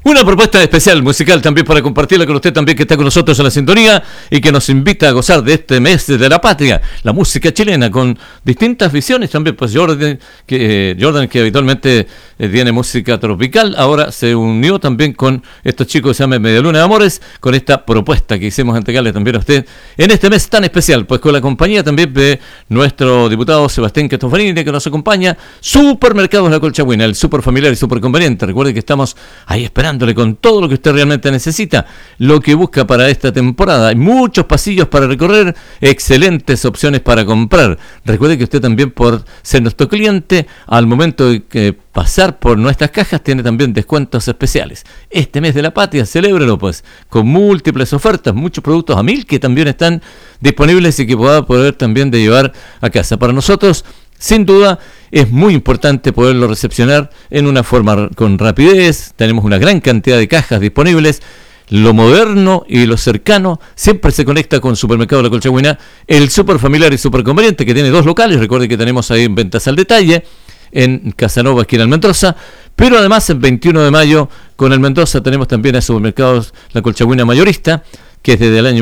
Una propuesta especial musical también para compartirla con usted también que está con nosotros en la sintonía y que nos invita a gozar de este mes de la patria, la música chilena con distintas visiones también. Pues Jordan que habitualmente tiene música tropical, ahora se unió también con estos chicos que se llaman Media Luna de Amores, con esta propuesta que hicimos entregarle también a usted en este mes tan especial, pues con la compañía también de nuestro diputado Sebastián Cristoforini que nos acompaña. Supermercados La Colchagüina, el súper familiar y súper conveniente. Recuerde que estamos ahí esperándole con todo lo que usted realmente necesita, lo que busca para esta temporada. Hay muchos pasillos para recorrer, excelentes opciones para comprar. Recuerde que usted también, por ser nuestro cliente, al momento de pasar por nuestras cajas, tiene también descuentos especiales. Este mes de la patria, celébrelo pues, con múltiples ofertas, muchos productos a 1000 que también están disponibles y que pueda poder también de llevar a casa. Para nosotros, sin duda, es muy importante poderlo recepcionar en una forma con rapidez. Tenemos una gran cantidad de cajas disponibles. Lo moderno y lo cercano siempre se conecta con Supermercado La Colchagüina, el súper familiar y súper conveniente, que tiene 2 locales. Recuerde que tenemos ahí en Ventas al Detalle, en Casanova, esquina Almendrosa, pero además en 21 de mayo con Almendrosa tenemos también a Supermercados La Colchagüina Mayorista, que desde el año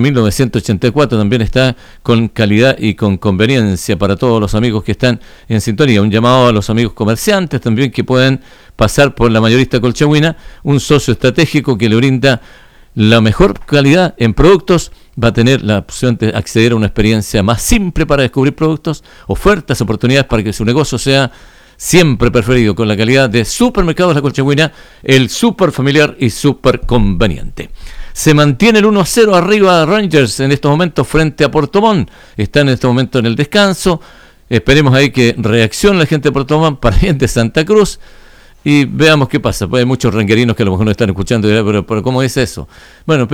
1984 también está con calidad y con conveniencia para todos los amigos que están en sintonía. Un llamado a los amigos comerciantes también que pueden pasar por la Mayorista Colchagüina, un socio estratégico que le brinda la mejor calidad en productos. Va a tener la opción de acceder a una experiencia más simple para descubrir productos, ofertas, oportunidades para que su negocio sea siempre preferido, con la calidad de Supermercados La Colchagüina, el súper familiar y súper conveniente. Se mantiene el 1-0 arriba de Rangers en estos momentos frente a Puerto Montt. Está en este momento en el descanso. Esperemos ahí que reaccione la gente de Puerto Montt para bien de Santa Cruz y veamos qué pasa. Pues hay muchos ranguerinos que a lo mejor no están escuchando, pero ¿cómo es eso? Bueno,